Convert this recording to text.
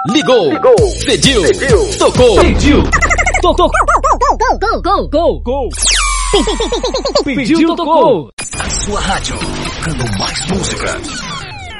Ligou. Pediu. Tocou. Tocou. Pediu, tocou. A sua rádio, tocando mais música.